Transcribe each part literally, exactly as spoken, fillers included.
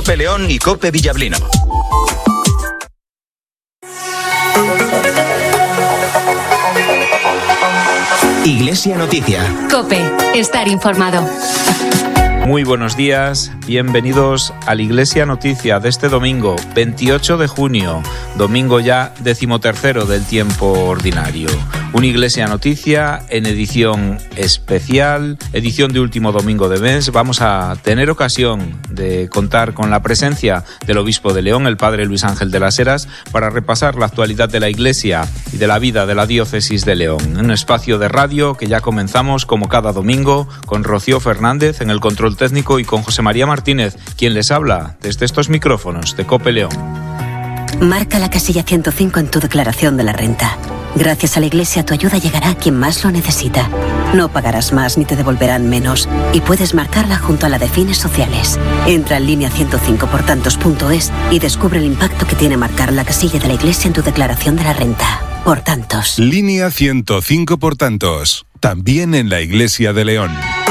COPE León y COPE Villablino. Iglesia Noticia. COPE, estar informado. Muy buenos días, bienvenidos a la Iglesia Noticia de este domingo, veintiocho de junio, domingo ya decimotercero del tiempo ordinario. Una Iglesia Noticia en edición especial, edición de último domingo de mes. Vamos a tener ocasión de contar con la presencia del obispo de León, el padre Luis Ángel de las Heras, para repasar la actualidad de la Iglesia y de la vida de la diócesis de León. Un espacio de radio que ya comenzamos como cada domingo con Rocío Fernández en el control técnico y con José María Martínez, quien les habla desde estos micrófonos de COPE León. Marca la casilla ciento cinco en tu declaración de la renta. Gracias a la Iglesia tu ayuda llegará a quien más lo necesita. No pagarás más ni te devolverán menos y puedes marcarla junto a la de fines sociales. Entra en línea ciento cinco por tantos punto es y descubre el impacto que tiene marcar la casilla de la Iglesia en tu declaración de la renta. Por tantos. Línea ciento cinco por tantos. También en la Iglesia de León.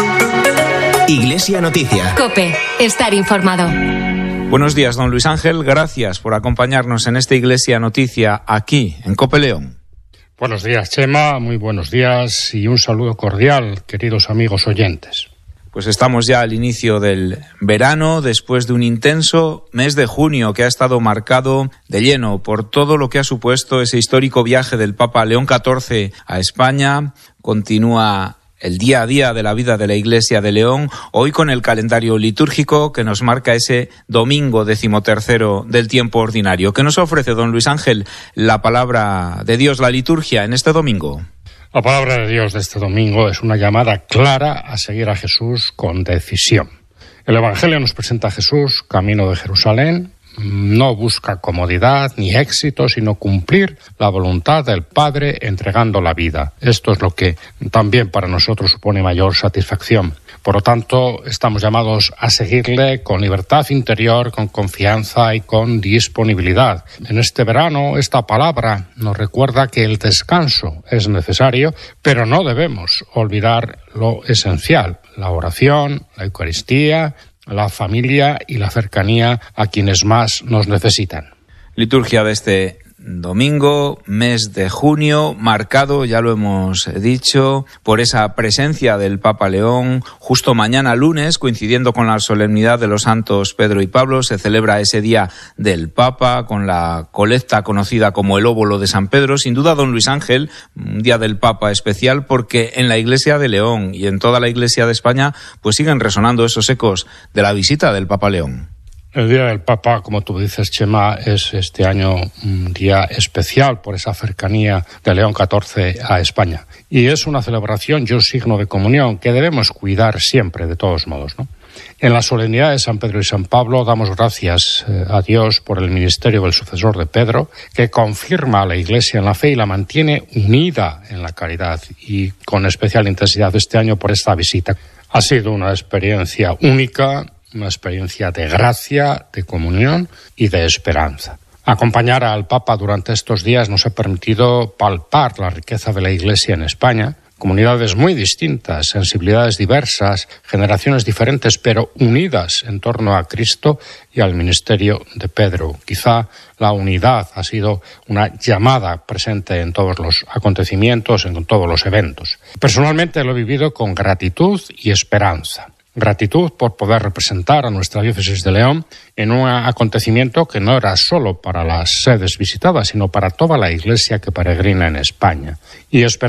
Iglesia Noticia. COPE, estar informado. Buenos días, don Luis Ángel. Gracias por acompañarnos en esta Iglesia Noticia aquí, en COPE León. Buenos días, Chema. Muy buenos días y un saludo cordial, queridos amigos oyentes. Pues estamos ya al inicio del verano, después de un intenso mes de junio que ha estado marcado de lleno por todo lo que ha supuesto ese histórico viaje del Papa León catorce a España. Continúa el día a día de la vida de la Iglesia de León, hoy con el calendario litúrgico que nos marca ese domingo decimotercero del tiempo ordinario. ¿Qué nos ofrece don Luis Ángel la palabra de Dios, la liturgia, en este domingo? La palabra de Dios de este domingo es una llamada clara a seguir a Jesús con decisión. El Evangelio nos presenta a Jesús camino de Jerusalén. No busca comodidad ni éxito, sino cumplir la voluntad del Padre entregando la vida. Esto es lo que también para nosotros supone mayor satisfacción. Por lo tanto, estamos llamados a seguirle con libertad interior, con confianza y con disponibilidad. En este verano, esta palabra nos recuerda que el descanso es necesario, pero no debemos olvidar lo esencial: la oración, la Eucaristía, la familia y la cercanía a quienes más nos necesitan. Liturgia de este domingo, mes de junio, marcado, ya lo hemos dicho, por esa presencia del Papa León. Justo mañana lunes, coincidiendo con la solemnidad de los santos Pedro y Pablo, se celebra ese día del Papa con la colecta conocida como el óbolo de San Pedro. Sin duda, don Luis Ángel, un día del Papa especial porque en la Iglesia de León y en toda la Iglesia de España pues siguen resonando esos ecos de la visita del Papa León. El Día del Papa, como tú dices, Chema, es este año un día especial por esa cercanía de León catorce a España. Y es una celebración y un signo de comunión que debemos cuidar siempre, de todos modos, ¿no? En la solemnidad de San Pedro y San Pablo damos gracias eh, a Dios por el ministerio del sucesor de Pedro, que confirma a la Iglesia en la fe y la mantiene unida en la caridad, y con especial intensidad este año por esta visita. Ha sido una experiencia única, una experiencia de gracia, de comunión y de esperanza. Acompañar al Papa durante estos días nos ha permitido palpar la riqueza de la Iglesia en España. Comunidades muy distintas, sensibilidades diversas, generaciones diferentes, pero unidas en torno a Cristo y al ministerio de Pedro. Quizá la unidad ha sido una llamada presente en todos los acontecimientos, en todos los eventos. Personalmente lo he vivido con gratitud y esperanza. Gratitud por poder representar a nuestra diócesis de León en un acontecimiento que no era solo para las sedes visitadas, sino para toda la Iglesia que peregrina en España. Y esperanza